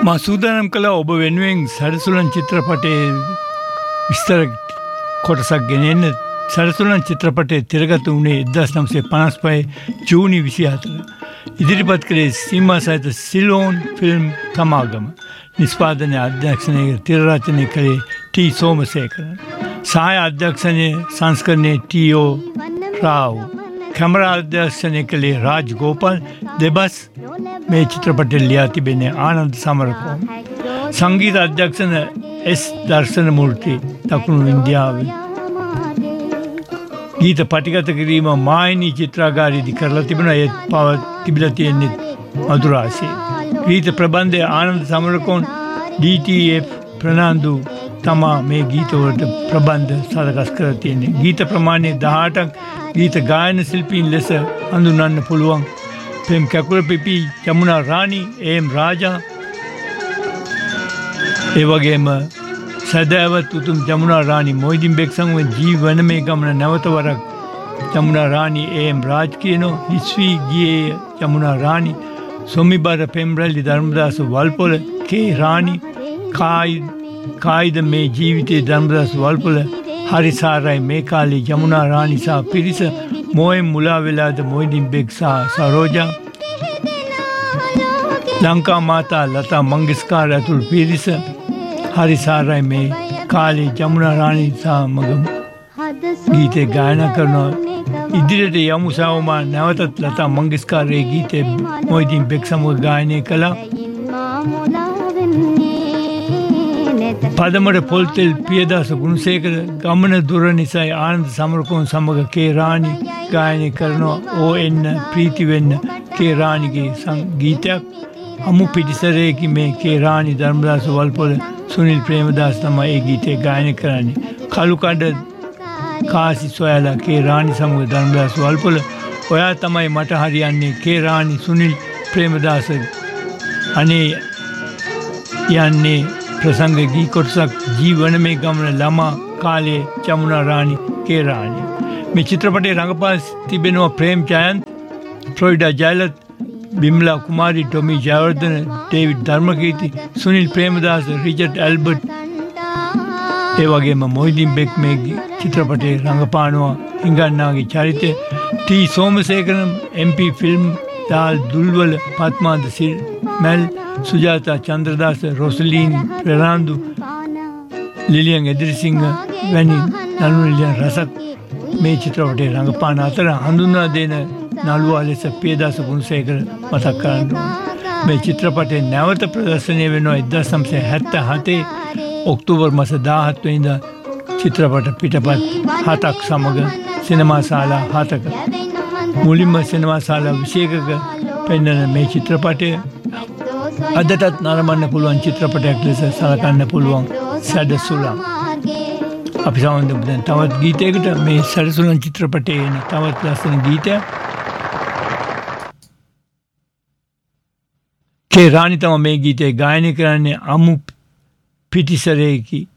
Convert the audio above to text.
මා සූදානම් කළ ඔබ වෙනුවෙන් සරසුලන් චිත්‍රපටයේ විස්තර කොටසක් ගෙනෙන්න. සරසුලන් චිත්‍රපටයේ තිරගත වුණේ 1955 ජූනි 24. ඉදිරිපත් කළේ සීමා සහිත සිලෝන් ෆිල්ම් තමාගම. නිෂ්පාදනය අධ්‍යක්ෂණය තිර රචනය කළේ ටී සෝමසේකරන්. සහාය අධ්‍යක්ෂණය සංස්කරණයේ ටී.ඕ. රාව්. කැමරා අධ්‍යක්ෂණය කළේ රාජ් ගෝපල්. දෙබස් මේ චිත්‍රපටය ලියා තිබෙන්නේ ආනන්ද සමරකෝන්. සංගීත අධ්‍යක්ෂණ එස් දර්ශනමූර්ති දකුණු ඉන්දියාවේ. ගීත පටිගත කිරීම මායිනී චිත්‍රාගාරයේදී කරලා තිබෙනවා. ඒත් පව තිබිලා තියෙන්නේ මధుරාසේ. ගීත ප්‍රබන්ධය ආනන්ද සමරකෝන් DTF ප්‍රනාන්දු තමා මේ ගීතවලට ප්‍රබන්ධ සලකස් කර තියෙන්නේ. ගීත ප්‍රමාණය 18ක්. ගීත ගායන ශිල්පීන් ලෙස හඳුන්වන්න පුළුවන්. පෙම් කැකුල පිපි, යමුනා රාණි, එම් රාජා, ඒ වගේම සැදැවත් උතුම් යමුනා රාණි මොයිදින් බෙක් සංගම ජීවන මේ ගමන නැවත වරක් යමුනා රාණි එම් රාජ් කියනෝ හිස්වී ගියේ යමුනා රාණි සොමිබර පෙම්රැලි ධර්මදාස වල්පොල කේ රාණි කායිද මේ ජීවිතයේ ධර්මදාස වල්පොල හරි සාරයි මේ කාලේ යමුනා රාණි සහ පිරිස මොයෙන් මුලා වෙලාද මොයිදින් බෙක් සහ සරෝජා ලංකා මාතා ලතා මංගেশකර් ඇතුළු පිරිස හරි සාරයි මේ කාලේ යමුනා රාණි සහ මගම ගීතේ ගායනා කරනවා. ඉදිරියට යමු සාවමා නැවතත් ලතා මංගেশකර්ගේ ගීතේ මොයිදින් බෙක් සමග ගායනය කළා. පදමර පොල්තෙල් පියදාස ගුණසේකර ගමන දුර නිසායි ආනන්ද සමරකෝන් සමග කේ රාණි ගායනය කරනවා. ඕ එන්න ප්‍රීති වෙන්න කේ රාණිගේ සංගීතයක්. අමු පිටිසරේකි මේ කේ රාණි ධර්මදාස වල්පොල සුනිල් ප්‍රේමදාස තමයි ඒ ගීතේ ගායනය කරන්නේ. කළුකඩ කාසි සොයලා කේ රාණි සමග ධර්මදාස වල්පොල. ඔයා තමයි මට හරියන්නේ කේ රාණි සුනිල් ප්‍රේමදාස. අනේ යන්නේ ප්‍රසංග ගී කොටසක් ජීවන මේ ගමන ළමා කාලයේ යමුනා රාණි කේ රාණි. මේ චිත්‍රපටයේ රංගපා තිබෙනවා ප්‍රේම් ජයන්ත්, ෆ්ලොයිඩා ජයලත්, බිම්ලා කුමාරි, Tommy Jayawardena, David Dharmakirti, Sunil Premadasa, Richard Albert. ඒ වගේම මොයිදින් බෙක් මේ චිත්‍රපටයේ රංගපානවා හිඟන්නාගේ චරිතය. T සෝමසේකරන්, MP film දාල් දුල්වල, පත්මාද සිල්මල්, Sujatha Chandradasa, රොසලීන් Fernando, ලිලියන් Edirisinghe වැනි නළු නිළියන් රසක් මේ චිත්‍රපටයේ රංගපාන අතර හඳුන්වා දෙන නළුවා ලෙස පියදාස ගුණසේකර මතක් කරන්න ඕන. මේ චිත්‍රපටයේ නැවත ප්‍රදර්ශනය වෙනවා 1977 ඔක්තෝබර් මාස 17 වෙනිදා චිත්‍රපට පිටපත් 7ක් සමග සිනමා ශාලා 7ක. මුලින්ම සිනමා ශාලා 21ක පෙන්වන මේ චිත්‍රපටය අදටත් නරඹන්න පුළුවන් චිත්‍රපටයක් ලෙස සලකන්න පුළුවන් සැඩසුලන්. අපි සමන්දමු දැන් තවත් ගීතයකට. මේ සැඩසුලන් චිත්‍රපටයේ එන තවත් ලස්සන ගීතයක්. කේ රාණි තමයි මේ ගීතය ගායනය කරන්නේ. අමු පිටිසරේකි